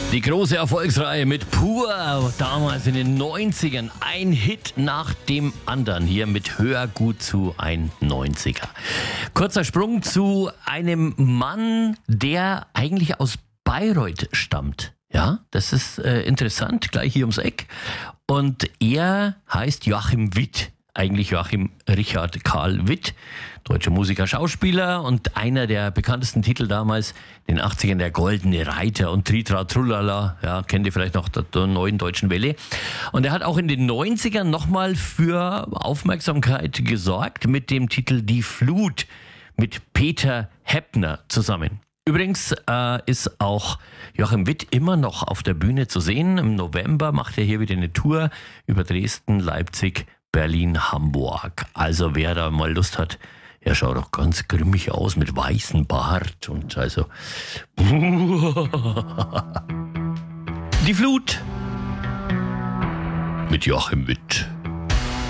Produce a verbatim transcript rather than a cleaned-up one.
Die große Erfolgsreihe mit Pur, damals in den neunzigern, ein Hit nach dem anderen, hier mit Hör gut zu, ein neunziger. Kurzer Sprung zu einem Mann, der eigentlich aus Bayreuth stammt. Ja, das ist äh, interessant, gleich hier ums Eck. Und er heißt Joachim Witt. Eigentlich Joachim Richard Karl Witt, deutscher Musiker, Schauspieler und einer der bekanntesten Titel damals, in den achtzigern, der Goldene Reiter und Tritra Trullala, ja, kennt ihr vielleicht noch, der, der neuen deutschen Welle. Und er hat auch in den neunzigern nochmal für Aufmerksamkeit gesorgt mit dem Titel Die Flut mit Peter Heppner zusammen. Übrigens äh, ist auch Joachim Witt immer noch auf der Bühne zu sehen. Im November macht er hier wieder eine Tour über Dresden, Leipzig, Berlin, Hamburg. Also wer da mal Lust hat, er schaut doch ganz grimmig aus mit weißem Bart und also Die Flut mit Joachim Witt.